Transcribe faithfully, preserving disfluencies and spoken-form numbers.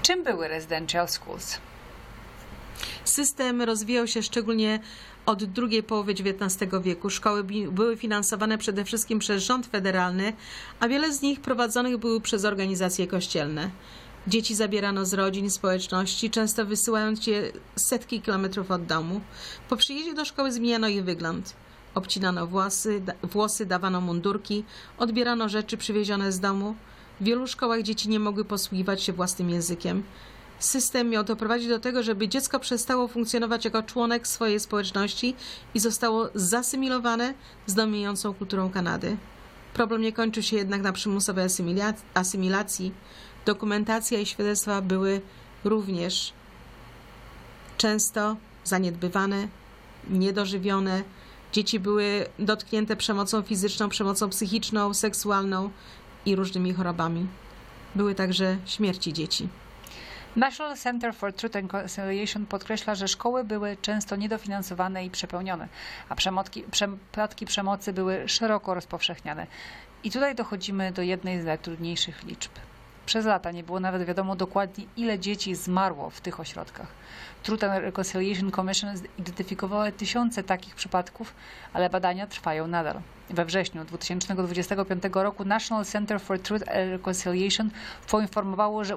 Czym były residential schools? System rozwijał się szczególnie od drugiej połowy dziewiętnastego wieku. Szkoły były finansowane przede wszystkim przez rząd federalny, a wiele z nich prowadzonych były przez organizacje kościelne. Dzieci zabierano z rodzin, społeczności, często wysyłając je setki kilometrów od domu. Po przyjeździe do szkoły zmieniano ich wygląd. Obcinano włosy, włosy, dawano mundurki, odbierano rzeczy przywiezione z domu. W wielu szkołach dzieci nie mogły posługiwać się własnym językiem. System miał doprowadzić do tego, żeby dziecko przestało funkcjonować jako członek swojej społeczności i zostało zasymilowane z dominującą kulturą Kanady. Problem nie kończył się jednak na przymusowej asymilacji. Dokumentacja i świadectwa były również często zaniedbywane, niedożywione. Dzieci były dotknięte przemocą fizyczną, przemocą psychiczną, seksualną i różnymi chorobami. Były także śmierci dzieci. National Center for Truth and Reconciliation podkreśla, że szkoły były często niedofinansowane i przepełnione, a przemotki, przypadki przemocy były szeroko rozpowszechniane. I tutaj dochodzimy do jednej z najtrudniejszych liczb. Przez lata nie było nawet wiadomo dokładnie, ile dzieci zmarło w tych ośrodkach. Truth and Reconciliation Commission zidentyfikowały tysiące takich przypadków, ale badania trwają nadal. We wrześniu dwa tysiące dwudziestego piątego roku National Center for Truth and Reconciliation poinformowało, że